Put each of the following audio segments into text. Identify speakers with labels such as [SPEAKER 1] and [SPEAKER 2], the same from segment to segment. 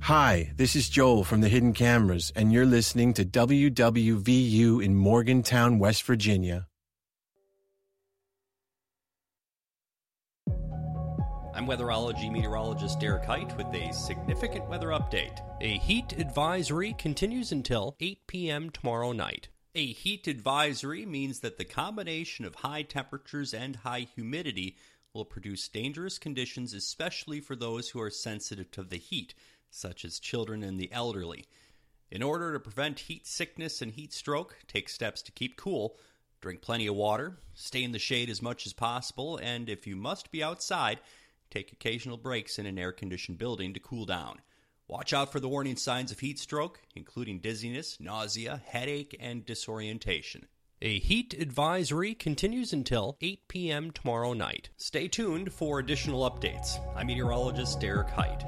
[SPEAKER 1] Hi, this is Joel from the Hidden Cameras, and you're listening to WWVU in Morgantown, West Virginia.
[SPEAKER 2] I'm weatherology meteorologist Derek Height with a significant weather update. A heat advisory continues until 8 p.m. tomorrow night. A heat advisory means that the combination of high temperatures and high humidity will produce dangerous conditions, especially for those who are sensitive to the heat, such as children and the elderly. In order to prevent heat sickness and heat stroke, take steps to keep cool. Drink plenty of water, stay in the shade as much as possible, and if you must be outside, take occasional breaks in an air-conditioned building to cool down. Watch out for the warning signs of heat stroke, including dizziness, nausea, headache, and disorientation. A heat advisory continues until 8 p.m. tomorrow night. Stay tuned for additional updates. I'm meteorologist Derek Height.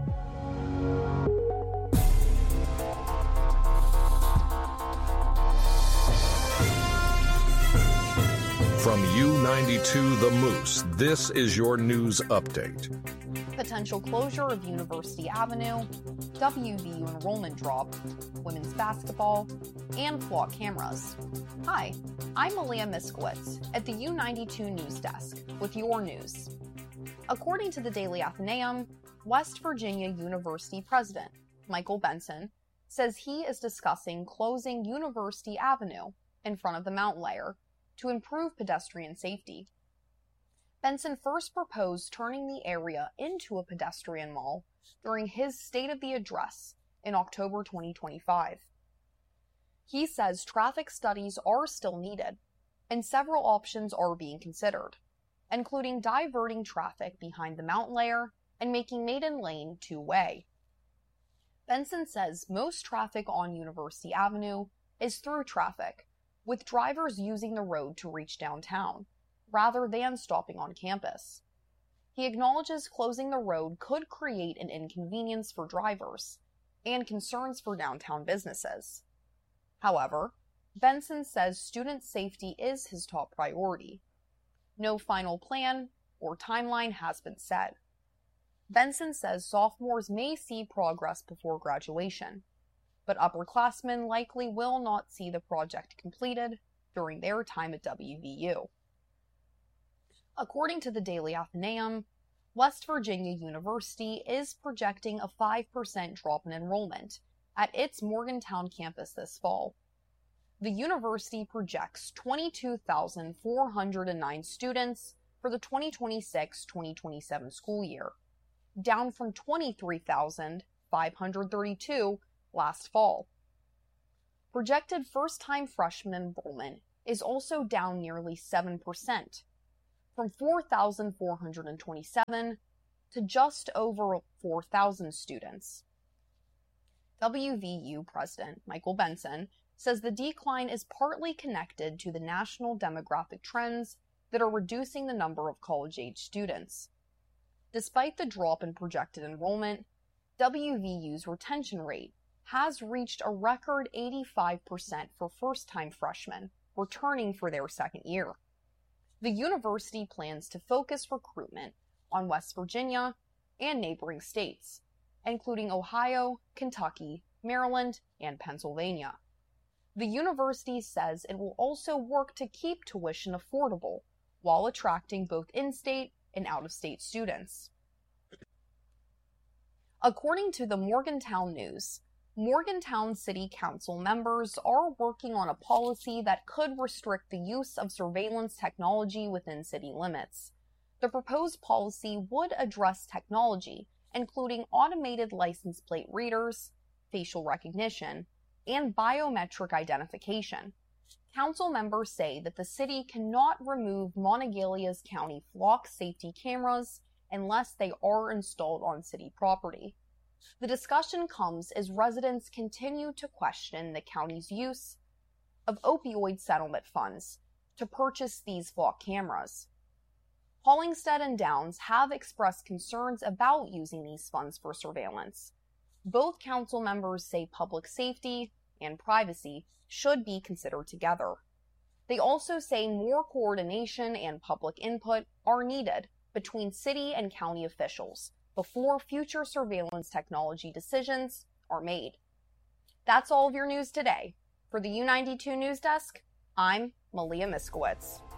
[SPEAKER 3] From U92 The Moose, this is your news update.
[SPEAKER 4] Potential closure of University Avenue, WVU enrollment drop, women's basketball, and flock cameras. Hi, I'm Malia Miskowitz at the U92 News Desk with your news. According to the Daily Athenaeum, West Virginia University President Michael Benson says he is discussing closing University Avenue in front of the mountain layer to improve pedestrian safety. Benson first proposed turning the area into a pedestrian mall during his State of the Address in October 2025. He says traffic studies are still needed, and several options are being considered, including diverting traffic behind the mountain layer and making Maiden Lane two-way. Benson says most traffic on University Avenue is through traffic, with drivers using the road to reach downtown, rather than stopping on campus. He acknowledges closing the road could create an inconvenience for drivers and concerns for downtown businesses. However, Benson says student safety is his top priority. No final plan or timeline has been set. Benson says sophomores may see progress before graduation, but upperclassmen likely will not see the project completed during their time at WVU. According to the Daily Athenaeum, West Virginia University is projecting a 5% drop in enrollment at its Morgantown campus this fall. The university projects 22,409 students for the 2026-2027 school year, down from 23,532 last fall. Projected first-time freshman enrollment is also down nearly 7%, from 4,427 to just over 4,000 students. WVU President Michael Benson says the decline is partly connected to the national demographic trends that are reducing the number of college-age students. Despite the drop in projected enrollment, WVU's retention rate has reached a record 85% for first-time freshmen returning for their second year. The university plans to focus recruitment on West Virginia and neighboring states, including Ohio, Kentucky, Maryland, and Pennsylvania. The university says it will also work to keep tuition affordable while attracting both in-state and out-of-state students. According to the Morgantown News, Morgantown City Council members are working on a policy that could restrict the use of surveillance technology within city limits. The proposed policy would address technology, including automated license plate readers, facial recognition, and biometric identification. Council members say that the city cannot remove Monongahela County flock safety cameras unless they are installed on city property. The discussion comes as residents continue to question the county's use of opioid settlement funds to purchase these flock cameras. Hollingsted and Downs have expressed concerns about using these funds for surveillance. Both council members say public safety and privacy should be considered together. They also say more coordination and public input are needed between city and county officials before future surveillance technology decisions are made. That's all of your news today. For the U92 News Desk, I'm Malia Miskowitz.